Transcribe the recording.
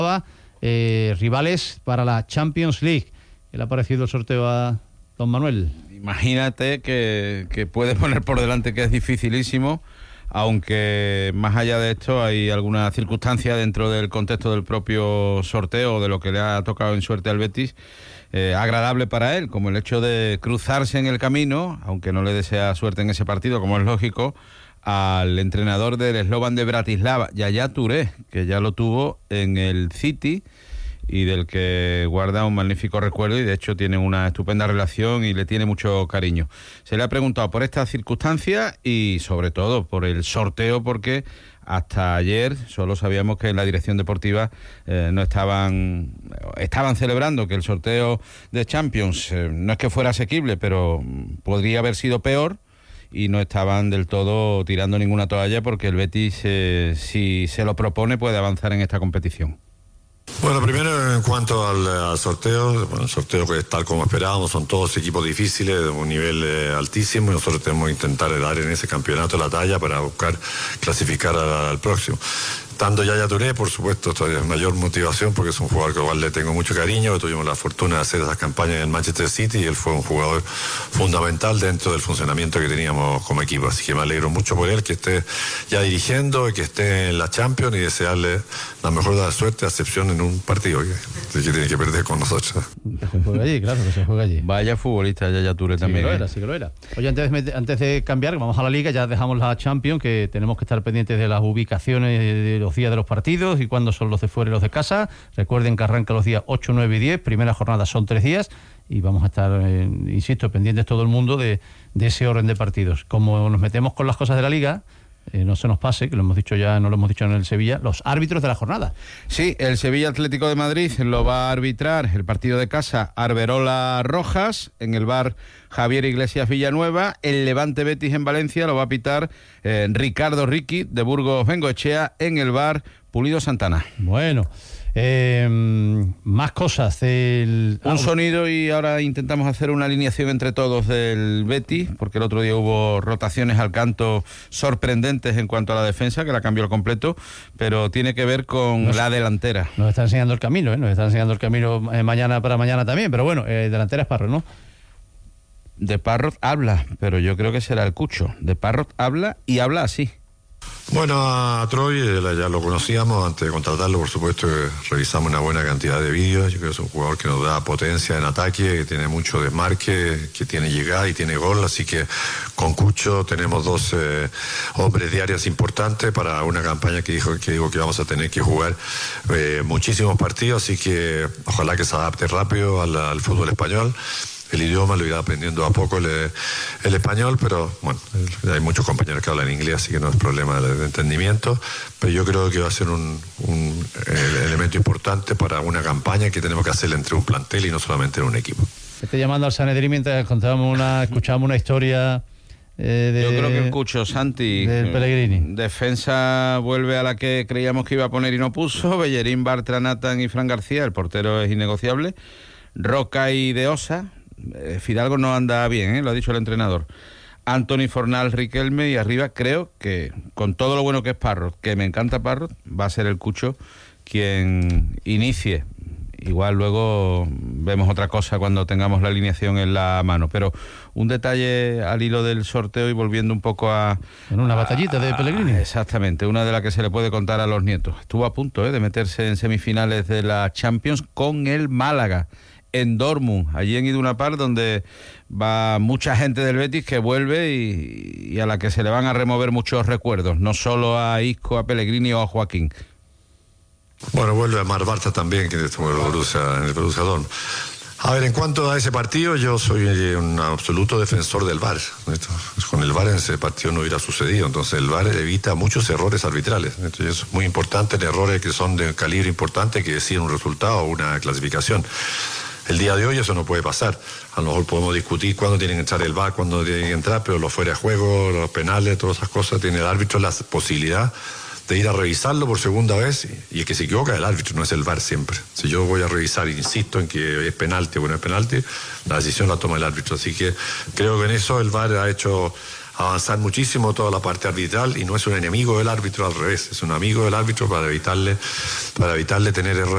rivales para la Champions League. ¿Qué le ha parecido el sorteo a don Manuel? Imagínate que puede poner por delante que es dificilísimo, aunque más allá de esto hay alguna circunstancia dentro del contexto del propio sorteo, de lo que le ha tocado en suerte al Betis, agradable para él, como el hecho de cruzarse en el camino, aunque no le desea suerte en ese partido, como es lógico, al entrenador del Slovan de Bratislava, Yaya Touré, que ya lo tuvo en el City y del que guarda un magnífico recuerdo, y de hecho tiene una estupenda relación y le tiene mucho cariño. Se le ha preguntado por esta circunstancia y sobre todo por el sorteo, porque hasta ayer solo sabíamos que en la dirección deportiva no estaban celebrando que el sorteo de Champions no es que fuera asequible, pero podría haber sido peor, y no estaban del todo tirando ninguna toalla, porque el Betis, si se lo propone, puede avanzar en esta competición. Bueno, primero en cuanto al sorteo, el sorteo que es tal como esperábamos, son todos equipos difíciles, de un nivel altísimo, y nosotros tenemos que intentar dar en ese campeonato la talla para buscar clasificar al próximo. Estando Yaya Touré, por supuesto, todavía mayor motivación, porque es un jugador que igual le tengo mucho cariño. Tuvimos la fortuna de hacer esas campañas en el Manchester City y él fue un jugador fundamental dentro del funcionamiento que teníamos como equipo. Así que me alegro mucho por él, que esté ya dirigiendo y que esté en la Champions, y desearle la mejor de la suerte, a excepción en un partido que tiene que perder con nosotros. Que se juega allí, claro, que se juega allí. Vaya futbolista Yaya Touré también. Sí que lo era. Oye, antes de cambiar, vamos a la Liga, ya dejamos la Champions, que tenemos que estar pendientes de las ubicaciones de los días de los partidos y cuándo son los de fuera y los de casa. Recuerden que arranca los días 8, 9 y 10, primera jornada son 3 días, y vamos a estar, insisto, pendientes todo el mundo de ese orden de partidos. Como nos metemos con las cosas de la Liga, no se nos pase, que lo hemos dicho ya, no lo hemos dicho en el Sevilla, los árbitros de la jornada. Sí, el Sevilla Atlético de Madrid lo va a arbitrar el partido de casa Arberola Rojas, en el VAR Javier Iglesias Villanueva. El Levante Betis en Valencia lo va a pitar Ricardo Riqui de Burgos Bengoechea, en el VAR Pulido Santana. Bueno, más cosas. Un sonido, y ahora intentamos hacer una alineación entre todos del Betis, porque el otro día hubo rotaciones al canto sorprendentes en cuanto a la defensa, que la cambió al completo, pero tiene que ver con la delantera. Nos está enseñando el camino, nos está enseñando el camino mañana también, pero bueno, delantera es Parrot, ¿no? De Parrot habla, pero yo creo que será el Cucho. De Parrot habla, y habla así. Bueno, a Troy ya lo conocíamos antes de contratarlo, por supuesto que revisamos una buena cantidad de vídeos. Yo creo que es un jugador que nos da potencia en ataque, que tiene mucho desmarque, que tiene llegada y tiene gol, así que con Cucho tenemos dos hombres de áreas importantes para una campaña que digo que vamos a tener que jugar muchísimos partidos, así que ojalá que se adapte rápido al fútbol español. El idioma lo irá aprendiendo a poco el español, pero bueno, hay muchos compañeros que hablan inglés, así que no es problema de entendimiento, pero yo creo que va a ser un elemento importante para una campaña que tenemos que hacer entre un plantel y no solamente en un equipo. Estoy llamando al Sanedrín mientras escuchábamos una historia yo creo que el Cucho, Santi, del Pellegrini. Defensa vuelve a la que creíamos que iba a poner y no puso. Bellerín, Bartra, Nathan y Fran García, el portero es innegociable. Roca y De Osa. Fidalgo no anda bien, lo ha dicho el entrenador. Anthony, Fornal, Riquelme, y arriba creo que, con todo lo bueno que es Parrot, que me encanta Parrot, va a ser el Cucho quien inicie. Igual luego vemos otra cosa cuando tengamos la alineación en la mano, pero un detalle al hilo del sorteo y volviendo un poco en una batallita de Pellegrini. Exactamente, una de las que se le puede contar a los nietos. Estuvo a punto de meterse en semifinales de la Champions con el Málaga, en Dortmund, allí en Iduna Park, donde va mucha gente del Betis que vuelve y a la que se le van a remover muchos recuerdos, no solo a Isco, a Pellegrini o a Joaquín. Bueno, vuelve a Mar Bartra también, que estuvo en el Borussia Dortmund. A ver, en cuanto a ese partido, yo soy un absoluto defensor del VAR. Con el VAR en ese partido no hubiera sucedido, entonces el VAR evita muchos errores arbitrales. Entonces es muy importante en errores que son de calibre importante, que deciden un resultado o una clasificación. El día de hoy eso no puede pasar. A lo mejor podemos discutir cuándo tienen que entrar el VAR, cuándo tienen que entrar, pero los fuera de juego, los penales, todas esas cosas, tiene el árbitro la posibilidad de ir a revisarlo por segunda vez, y el que se equivoca es el árbitro, no es el VAR siempre. Si yo voy a revisar, insisto en que es penalti o no es penalti, la decisión la toma el árbitro. Así que creo que en eso el VAR ha avanzar muchísimo toda la parte arbitral y no es un enemigo del árbitro, al revés, es un amigo del árbitro para evitarle tener errores